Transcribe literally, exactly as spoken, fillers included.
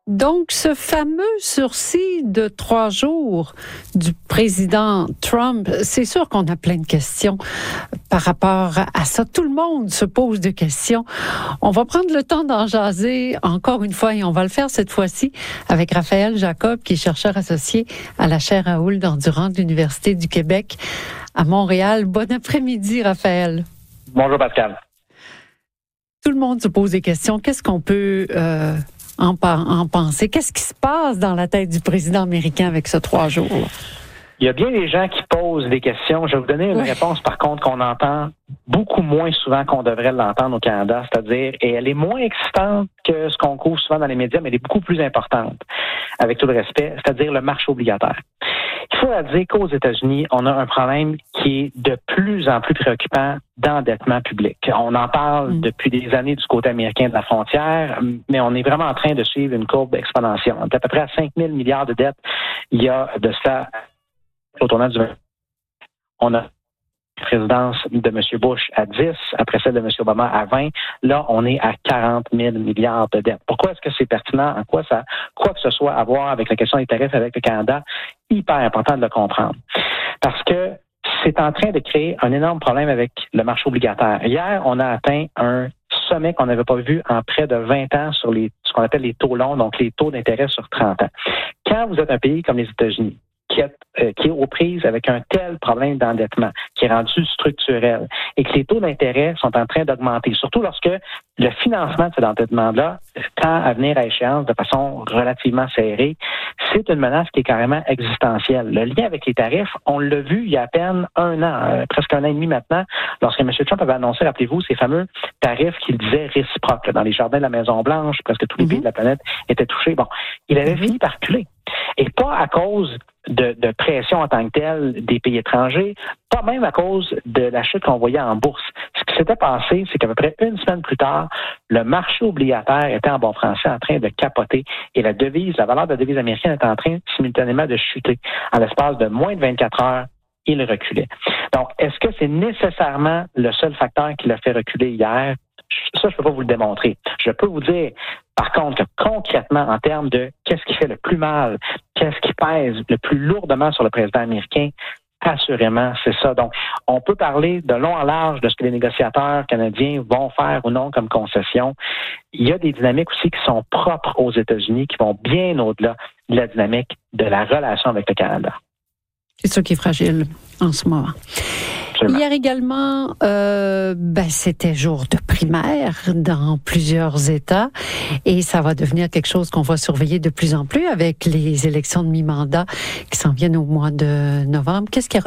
Donc, ce fameux sursis de trois jours du président Trump, c'est sûr qu'on a plein de questions par rapport à ça. Tout le monde se pose des questions. On va prendre le temps d'en jaser encore une fois et on va le faire cette fois-ci avec Raphaël Jacob, qui est chercheur associé à la chaire Raoul d'Endurant de l'Université du Québec à Montréal. Bon après-midi, Raphaël. Bonjour, Pascal. Tout le monde se pose des questions. Qu'est-ce qu'on peut... Euh, En, en penser. Qu'est-ce qui se passe dans la tête du président américain avec ce trois jours? Il y a bien des gens qui posent des questions. Je vais vous donner une oui. réponse, par contre, qu'on entend beaucoup moins souvent qu'on devrait l'entendre au Canada, c'est-à-dire, et elle est moins excitante que ce qu'on couvre souvent dans les médias, mais elle est beaucoup plus importante, avec tout le respect, c'est-à-dire le marché obligataire. Il faut dire qu'aux États-Unis, on a un problème qui est de plus en plus préoccupant d'endettement public. On en parle mmh. depuis des années du côté américain de la frontière, mais on est vraiment en train de suivre une courbe d'expansion. On est à peu près à cinq mille milliards de dettes. Il y a de ça au tournant du... On a la présidence de M. Bush à dix, après celle de M. Obama à vingt. Là, on est à quarante mille milliards de dettes. Pourquoi est-ce que c'est pertinent? En quoi ça, quoi que ce soit à voir avec la question des tarifs avec le Canada? Hyper important de le comprendre. Parce que c'est en train de créer un énorme problème avec le marché obligataire. Hier, on a atteint un sommet qu'on n'avait pas vu en près de vingt ans sur les, ce qu'on appelle les taux longs, donc les taux d'intérêt sur trente ans. Quand vous êtes un pays comme les États-Unis, qui est, euh, qui est aux prises avec un tel problème d'endettement, qui est rendu structurel, et que les taux d'intérêt sont en train d'augmenter, surtout lorsque le financement de cet endettement-là tend à venir à échéance de façon relativement serrée, c'est une menace qui est carrément existentielle. Le lien avec les tarifs, on l'a vu il y a à peine un an, euh, presque un an et demi maintenant, lorsque M. Trump avait annoncé, rappelez-vous, ces fameux tarifs qu'il disait réciproques là, dans les jardins de la Maison-Blanche, presque tous les mm-hmm. pays de la planète étaient touchés. Bon, il avait mm-hmm. fini par reculer. Et pas à cause de, de pression en tant que telle des pays étrangers, pas même à cause de la chute qu'on voyait en bourse. Ce qui s'était passé, c'est qu'à peu près une semaine plus tard, le marché obligataire était en bon français en train de capoter et la devise, la valeur de la devise américaine était en train simultanément de chuter. En l'espace de moins de vingt-quatre heures, il reculait. Donc, est-ce que c'est nécessairement le seul facteur qui l'a fait reculer hier? Ça, je ne peux pas vous le démontrer. Je peux vous dire, par contre, que concrètement, en termes de qu'est-ce qui fait le plus mal, qu'est-ce qui pèse le plus lourdement sur le président américain, assurément, c'est ça. Donc, on peut parler de long en large de ce que les négociateurs canadiens vont faire ou non comme concession. Il y a des dynamiques aussi qui sont propres aux États-Unis, qui vont bien au-delà de la dynamique de la relation avec le Canada. C'est ça qui est fragile en ce moment. Absolument. Hier également, euh, ben, c'était jour de primaire dans plusieurs États et ça va devenir quelque chose qu'on va surveiller de plus en plus avec les élections de mi-mandat qui s'en viennent au mois de novembre. Qu'est-ce qui a